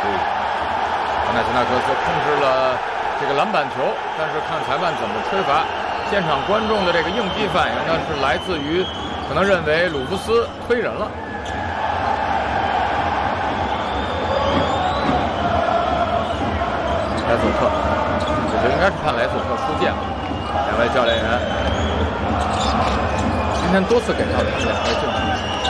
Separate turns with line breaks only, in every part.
帕纳辛纳克斯控制了这个篮板球，但是看裁判怎么吹罚。现场观众的这个应激反应呢，是来自于可能认为鲁夫斯推人了。莱索特，我觉得应该是判莱索特出界了。两位教练员今天多次给到他们两位证据。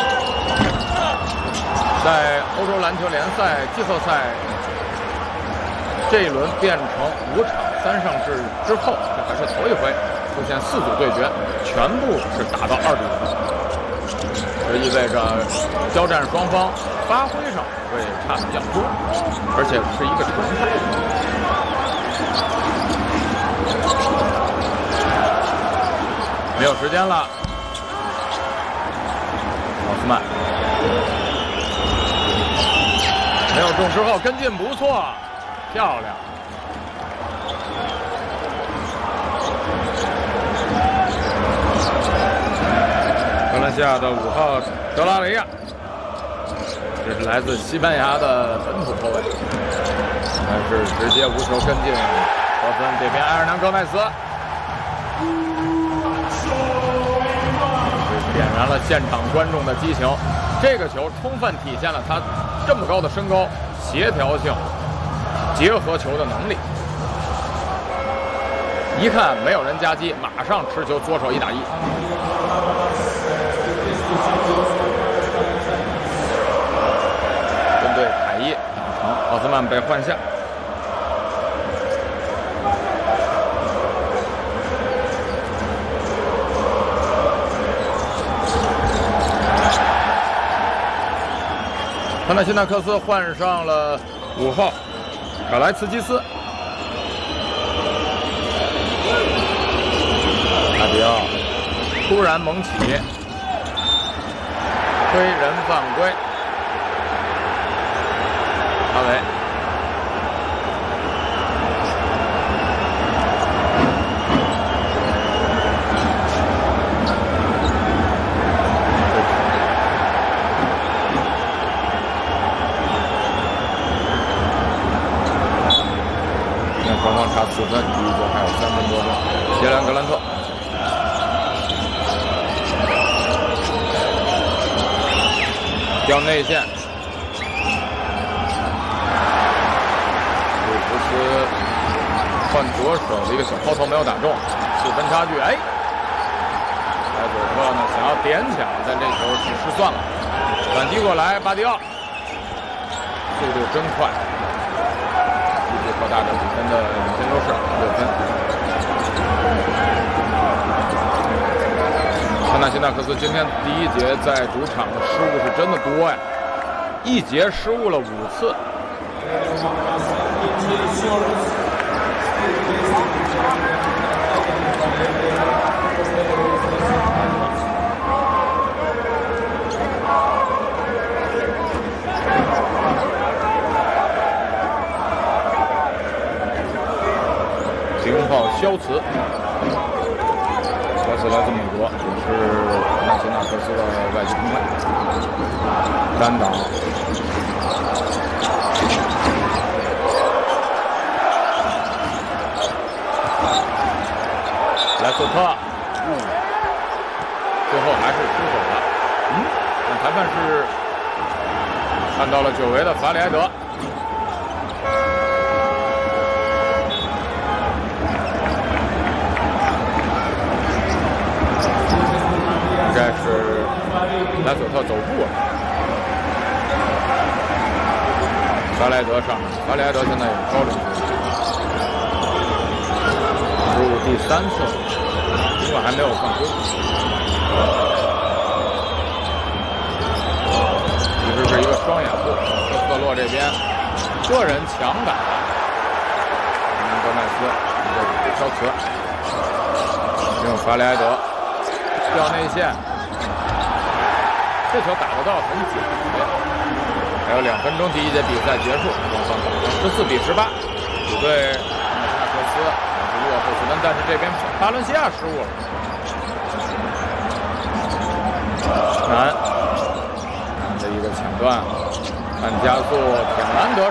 在欧洲篮球联赛季后赛这一轮变成5场3胜制之后，这还是头一回出现4组对决，全部是打到2比0。这意味着交战双方发挥上会差比较多，而且是一个常态。没有时间了，奥斯曼没有中之后跟进不错，漂亮。哥伦西亚的5号德拉雷亚，这是来自西班牙的本土后卫，但是直接无球跟进得分。这边埃尔南戈麦斯点燃了现场观众的激情，这个球充分体现了他这么高的身高、协调性、结合球的能力。一看没有人夹击，马上持球左手1打1。针对凯伊打成，奥斯曼被换下。帕纳辛纳克斯换上了5号卡莱茨基斯，阿迪奥突然猛起，推人犯规，阿维双方差4分，第一节还有3分多钟。杰兰格兰特掉内线，鲁弗斯换左手的一个小抛投没有打中，4分差距。哎，莱索特呢想要点抢，但这球是失算了。反击过来，巴迪奥速度真快。扩大着比分的领先优势6分。帕纳辛纳克斯今天第一节在主场的失误是真的多呀，一节失误了5次。0号肖茨，肖茨来自美国，也是帕纳辛纳克斯的外籍同卫，单挡。莱索特，最后还是出手了。但裁判是看到了久违的法里埃德。应该是莱索特走步了，法里埃德上，法里埃德现在有高领先，失误第3次，尽管还没有犯规。其实是一个双掩护，科斯特洛这边个人强打，戈麦斯肖茨，用法里埃德。掉内线，这球打得到很紧。还有2分钟，第一节比赛结束，双方打成14比18，主队帕纳辛纳克斯是落后4分，但是这边巴伦西亚失误了。难的一个抢断，看加速，挺难得